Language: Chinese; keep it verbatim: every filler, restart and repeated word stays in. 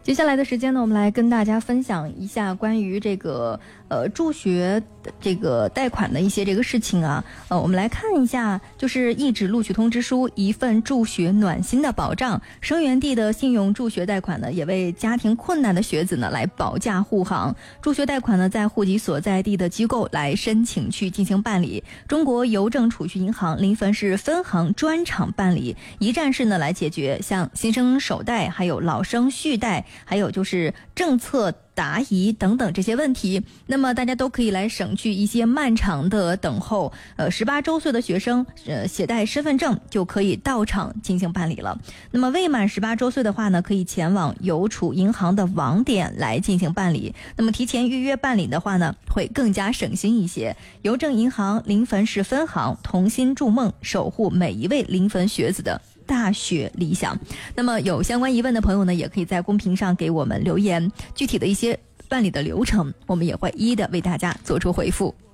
接下来的时间呢，我们来跟大家分享一下关于这个呃助学这个贷款的一些这个事情啊。呃，我们来看一下，就是一纸录取通知书，一份助学暖心的保障。生源地的信用助学贷款呢，也为家庭困难的学子呢来保驾护航。助学贷款呢，在户籍所在地的机构来申请去进行办理。中国邮政储蓄银行临汾市分行专场办理，一站式呢来解决像新生首贷，还有老生续贷。还有就是政策答疑等等这些问题，那么大家都可以来省去一些漫长的等候。呃，十八周岁的学生，呃，携带身份证就可以到场进行办理了。那么未满十八周岁的话呢，可以前往邮储银行的网点来进行办理。那么提前预约办理的话呢，会更加省心一些。邮政银行临汾市分行同心筑梦，守护每一位临汾学子的大学理想。那么有相关疑问的朋友呢，也可以在公屏上给我们留言，具体的一些办理的流程，我们也会一一的为大家做出回复。